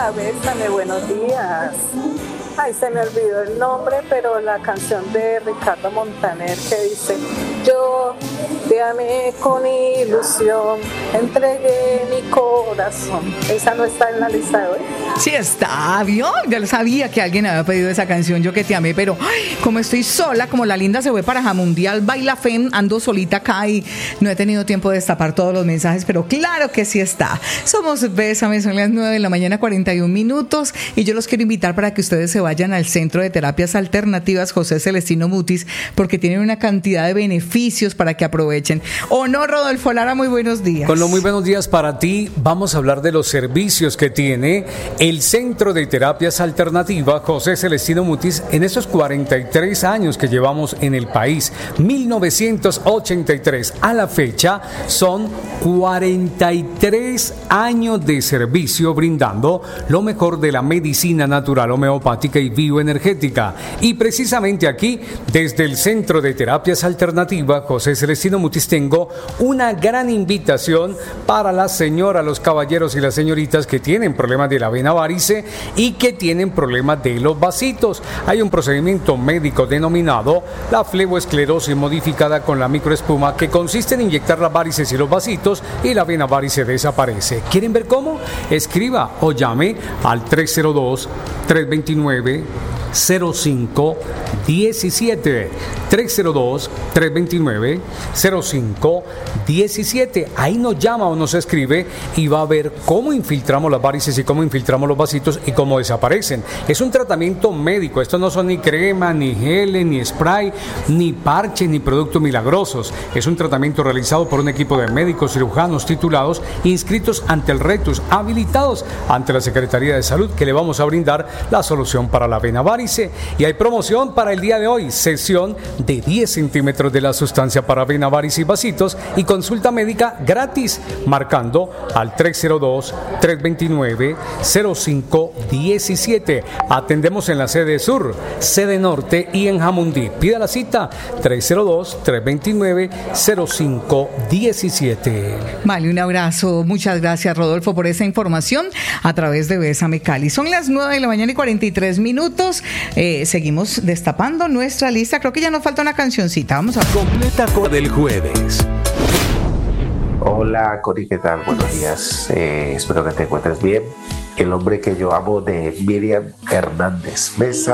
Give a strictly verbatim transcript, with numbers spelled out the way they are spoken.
Hola, Bésame, buenos días. Ay, se me olvidó el nombre, pero la canción de Ricardo Montaner que dice: yo te amé con ilusión, entregué mi corazón. Esa no está en la lista de hoy. Sí está, ¿vio? Ya lo sabía que alguien había pedido esa canción, Yo que te amé, pero ay, como estoy sola, como la linda se fue para Jamundial Baila Fem, ando solita acá y no he tenido tiempo de destapar todos los mensajes, pero claro que sí está. Somos Bésame, son las nueve de la mañana, cuarenta y un minutos, y yo los quiero invitar para que ustedes se vayan al Centro de Terapias Alternativas José Celestino Mutis, porque tienen una cantidad de beneficios para que aprovechen. ¿O no, Rodolfo Lara? Muy buenos días. Con los muy buenos días para ti, vamos a hablar de los servicios que tiene el Centro de Terapias Alternativas José Celestino Mutis en esos cuarenta y tres años que llevamos en el país. mil novecientos ochenta y tres a la fecha son cuarenta y tres años de servicio brindando lo mejor de la medicina natural, homeopática y bioenergética. Y precisamente aquí, desde el Centro de Terapias Alternativas José Celestino Mutis, tengo una gran invitación para las señoras, los caballeros y las señoritas que tienen problemas de la vena varice y que tienen problemas de los vasitos. Hay un procedimiento médico denominado la fleboesclerosis modificada con la microespuma, que consiste en inyectar las varices y los vasitos y la vena varice desaparece. ¿Quieren ver cómo? Escriba o llame al tres cero dos, tres dos nueve, cero cinco uno siete, tres cero dos, tres dos nueve, cero cinco uno siete. Ahí nos llama o nos escribe y va a ver cómo infiltramos las varices y cómo infiltramos los vasitos y cómo desaparecen. Es un tratamiento médico, esto no son ni crema, ni geles, ni spray, ni parches, ni productos milagrosos. Es un tratamiento realizado por un equipo de médicos cirujanos titulados, inscritos ante el RETUS, habilitados ante la Secretaría de Salud, que le vamos a brindar la solución para la vena varice. Y hay promoción para el día de hoy, sesión de diez centímetros de la sustancia para vena varice y vasitos y consulta médica gratis, marcando al tres cero dos, tres dos nueve, cero cinco uno siete. Atendemos en la sede sur, sede norte y en Jamundí. Pida la cita tres cero dos, tres dos nueve, cero cinco uno siete. Vale, un abrazo. Muchas gracias, Rodolfo, por esa información a través de Bésame Cali. Son las nueve de la mañana y cuarenta y tres minutos. Eh, seguimos destapando nuestra lista. Creo que ya nos falta una cancioncita. Vamos a ver. Completa con del jueves. Hola, Cori, ¿qué tal? Buenos días. Eh, espero que te encuentres bien. El hombre que yo amo, de Miriam Hernández. Bésame.